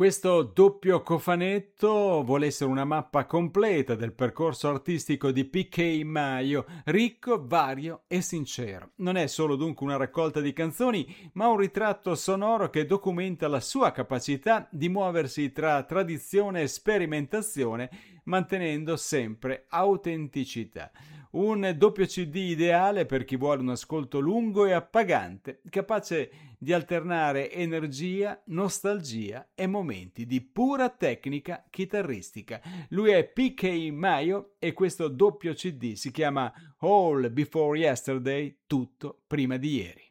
Questo doppio cofanetto vuole essere una mappa completa del percorso artistico di P.K. Maio, ricco, vario e sincero. Non è solo dunque una raccolta di canzoni, ma un ritratto sonoro che documenta la sua capacità di muoversi tra tradizione e sperimentazione, mantenendo sempre autenticità. Un doppio CD ideale per chi vuole un ascolto lungo e appagante, capace di alternare energia, nostalgia e momenti di pura tecnica chitarristica. Lui è P.K. Maio e questo doppio CD si chiama All Before Yesterday, tutto prima di ieri.